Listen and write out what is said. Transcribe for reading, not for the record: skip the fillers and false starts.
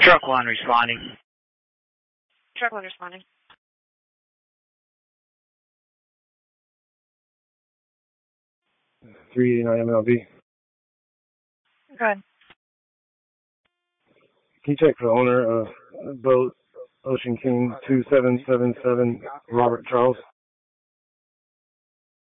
Truck 1 responding. Truck 1 responding. 389 MLB. Go ahead. Can you check for the owner of boat Ocean King 2777, Robert Charles?